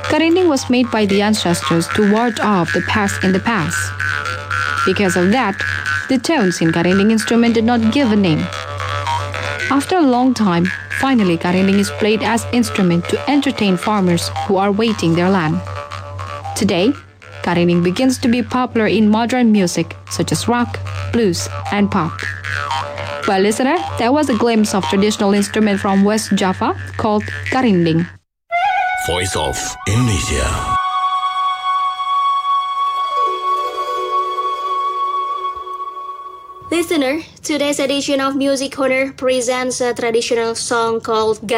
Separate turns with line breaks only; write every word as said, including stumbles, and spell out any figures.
Karinding was made by the ancestors to ward off the pest in the past. Because of that, the tones in Karinding instrument did not give a name. After a long time, finally Karinding is played as instrument to entertain farmers who are waiting their land. Today, Karinding begins to be popular in modern music such as rock, blues, and pop. Well, listener, that was a glimpse of traditional instrument from West Java called Karinding.
Voice of Indonesia.
Listener, today's edition of Music Corner presents a traditional song called